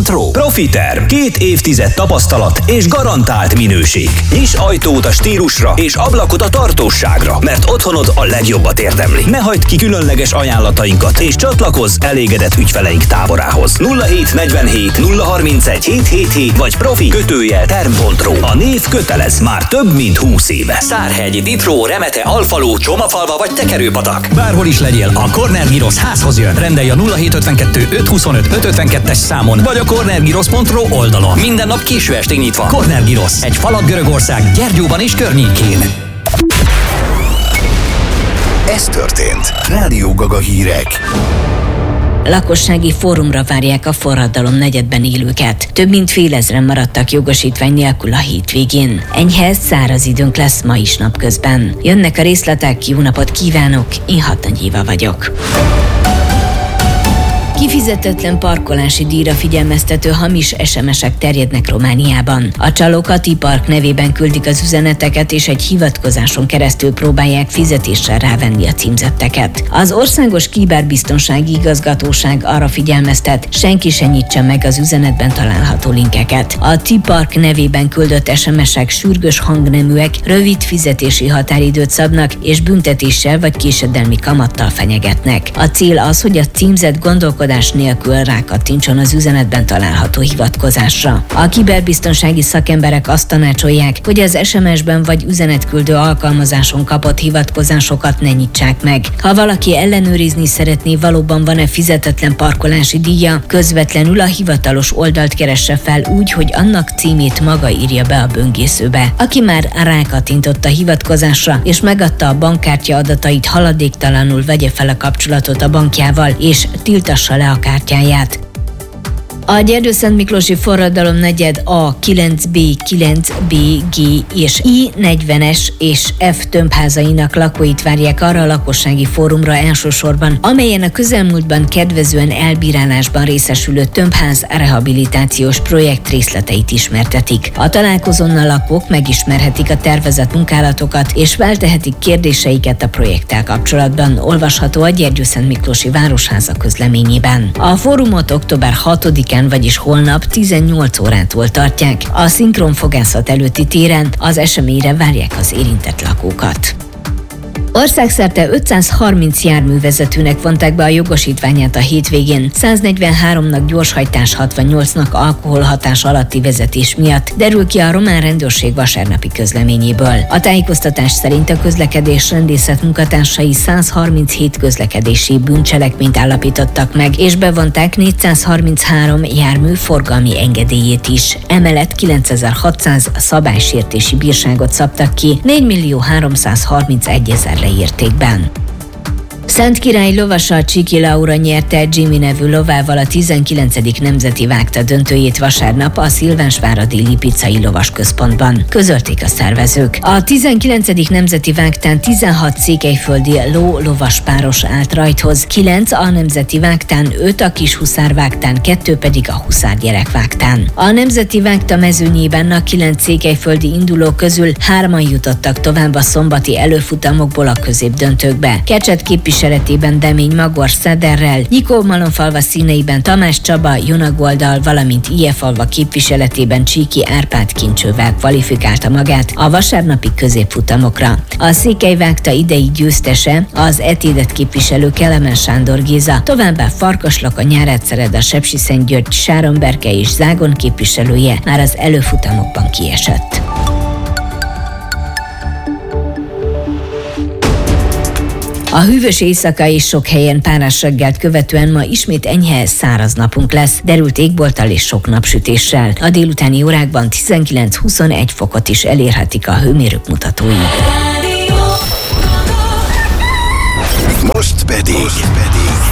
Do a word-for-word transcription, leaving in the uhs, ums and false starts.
pont ru. Profiterm. Két évtized tapasztalat és garantált minőség. Nyis ajtót a stílusra és ablakot a tartósságra, mert otthonod a legjobbat érdemli. Ne hagyd ki különleges ajánlatainkat, és csatlakozz elégedett ügyfeleink táborához. nulla hét negyvenhét nulla harmincegy hét hét hét vagy profi kötőjel term pont ru. A név kötelez már több mint húsz éve. Szárhegy, Ditró, Remete, Alfalu, Csomafalva vagy Tekerőpatak. Bárhol is legyél, a Corner Gyrosz házhoz jön. Rendelj a nulla hét ötvenkettő ötszázhuszonöt ötvenkettes számon, vagy a corner gyrosz pont ru oldalon. Minden nap késő estig nyitva. Corner Gyrosz, egy falat Görögország, Gyergyóban és környékén. Ez történt. Rádió Gaga hírek. Lakossági fórumra várják a forradalom negyedben élőket. Több mint félezren maradtak jogosítvány nélkül a hétvégén. Enyhe, száraz időnk lesz ma is napközben. Jönnek a részletek, jó napot kívánok, én Hatnagy Éva vagyok. Kifizetetlen parkolási díjra figyelmeztető hamis es em esek terjednek Romániában. A csalók a T-Park nevében küldik az üzeneteket, és egy hivatkozáson keresztül próbálják fizetéssel rávenni a címzetteket. Az Országos Kiberbiztonsági Igazgatóság arra figyelmeztet, senki se nyitsa meg az üzenetben található linkeket. A T-Park nevében küldött es em esek sürgős hangneműek, rövid fizetési határidőt szabnak, és büntetéssel vagy késedelmi kamattal fenyegetnek. A cél az, hogy a címzett gondolkodás nélkül rákattintson az üzenetben található hivatkozásra. A kiberbiztonsági szakemberek azt tanácsolják, hogy az es em esben vagy üzenetküldő alkalmazáson kapott hivatkozásokat ne nyitsák meg. Ha valaki ellenőrizni szeretné, valóban van-e fizetetlen parkolási díja, közvetlenül a hivatalos oldalt keresse fel úgy, hogy annak címét maga írja be a böngészőbe. Aki már rákattintott a hivatkozásra és megadta a bankkártya adatait, haladéktalanul vegye fel a kapcsolatot a bankjával és tiltassa le a kártyáját. A Gyergyószentmiklósi forradalom negyed A, kilenc B, kilenc B, G és I negyvenes és F tömbházainak lakóit várják arra a lakossági fórumra elsősorban, amelyen a közelmúltban kedvezően elbírálásban részesülő tömbház rehabilitációs projekt részleteit ismertetik. A találkozón a lakók megismerhetik a tervezett munkálatokat és feltehetik kérdéseiket a projekttel kapcsolatban, olvasható a Gyergyószentmiklósi Városháza közleményében. A fórumot október hatodikán, vagyis holnap tizennyolc órától tartják. A szinkronfogászat előtti téren az eseményre várják az érintett lakókat. Országszerte ötszázharminc járművezetőnek vonták be a jogosítványát a hétvégén, száznegyvenháromnak gyorshajtás, hatvannyolcnak alkoholhatás alatti vezetés miatt, derül ki a román rendőrség vasárnapi közleményéből. A tájékoztatás szerint a közlekedés rendészet munkatársai százharminchét közlekedési bűncselekményt állapítottak meg, és bevonták négyszázharminchárom jármű forgalmi engedélyét is. Emellett kilencezer-hatszáz szabálysértési bírságot szabtak ki négymillió háromszázharmincegyezer értékben. Szent Király lovasa Csiki Laura nyerte Jimmy nevű lovával a tizenkilencedik nemzeti vágta döntőjét vasárnap a Szilvánsváradi Lipicai Lovasközpontban, közölték a szervezők. A tizenkilencedik nemzeti vágtán tizenhat székelyföldi ló-lovas páros állt rajthoz, kilenc a nemzeti vágtán, öt a kishuszár vágtán, kettő pedig a huszár gyerek vágtán. A nemzeti vágta mezőnyében a kilenc székelyföldi induló közül hárman jutottak tovább a szombati előfutamokból a középdöntőkbe. Kecset képviseletében Demény Magor Szederrel, Nyikó-Malomfalva színeiben Tamás Csaba Jonagoldal, valamint Ijefalva képviseletében Csíki Árpád Kincsővel kvalifikálta magát a vasárnapi középfutamokra. A székelyvágta idei győztese az etédet képviselő Kelemen Sándor Géza, továbbá Farkas Laka, Nyárát Szereda, Sepsiszentgyörgy, Sáron Berke és Zágon képviselője már az előfutamokban kiesett. A hűvös éjszaka és sok helyen párás reggelt követően ma ismét enyhe száraz napunk lesz, derült égbolttal és sok napsütéssel. A délutáni órákban tizenkilenc-huszonegy fokot is elérhetik a hőmérők mutatói. Most pedig... Most pedig.